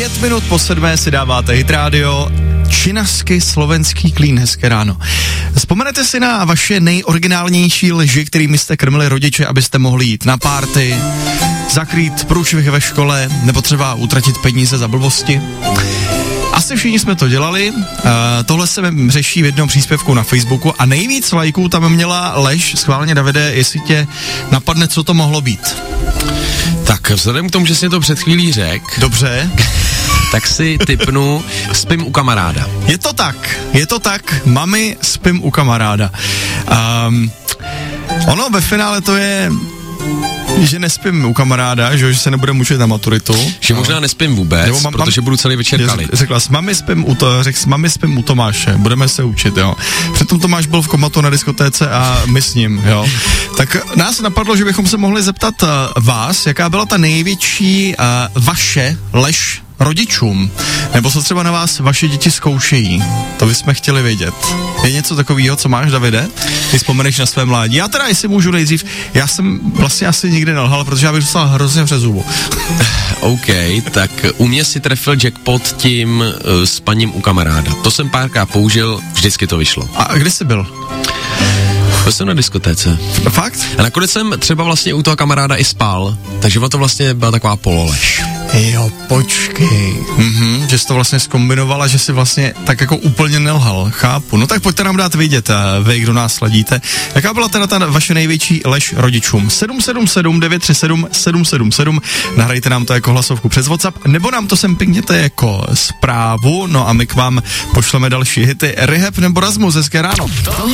5 minut po 7 si dáváte Hit Radio, činasky slovenský klín, hezké ráno. Vzpomenete si na vaše nejoriginálnější lži, kterými jste krmili rodiče, abyste mohli jít na párty, zakrýt průšvih ve škole, nebo třeba utratit peníze za blbosti? Asi všichni jsme to dělali, tohle se řeší v jednom příspěvku na Facebooku a nejvíc lajků tam měla lež, schválně Davide, jestli tě napadne, co to mohlo být. Tak vzhledem k tomu, že jsi to před chvílí řekl. Dobře. Tak si tipnu, spím u kamaráda. Je to tak, mami, spím u kamaráda. Ono ve finále to je, že nespím u kamaráda, že se nebudeme učit na maturitu. Že možná nespím vůbec, protože budu celý večer kalit. Řekla, s mami spím u Tomáše, budeme se učit, jo. Přitom Tomáš byl v komatu na diskotéce a my s ním, jo. Tak nás napadlo, že bychom se mohli zeptat vás, jaká byla ta největší vaše lež rodičům, nebo co třeba na vás vaše děti zkoušejí. To bychom chtěli vědět. Je něco takového, co máš, Davide? Ty vzpomeneš na své mládí. Já teda, jestli můžu nejdřív, já jsem vlastně asi nikdy nelhal, protože já bych dostal hrozně přes zubu. OK, tak u mě si trefil jackpot tím spaním u kamaráda. To jsem párkrát použil, vždycky to vyšlo. A kde jsi byl? Byl jsem na diskotéce. Fakt? A nakonec jsem třeba vlastně u toho kamaráda i spal, takže to vlastně byla taková pololež. Jo, počkej. Že jsi to vlastně zkombinovala, že jsi vlastně tak jako úplně nelhal, chápu. No tak pojďte nám dát vidět, vy, kdo nás sledíte. Jaká byla teda ta vaše největší lež rodičům? 777 937 777, nahrajte nám to jako hlasovku přes WhatsApp, nebo nám to sem pingněte jako zprávu, no a my k vám pošleme další hity. Rehab nebo Rasmus, hezké ráno.